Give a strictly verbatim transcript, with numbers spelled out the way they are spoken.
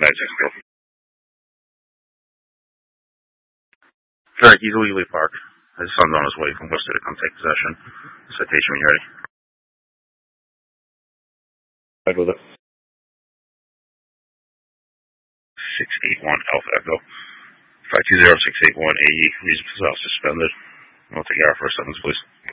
nine six zero. Alright, he's illegally parked. His son's on his way from Worcester to come take possession. Citation when you're ready. I go there. six eight one Alpha Echo. five two zero six eight one A E. Reason for self suspended. I'll take care of for a sentence, please.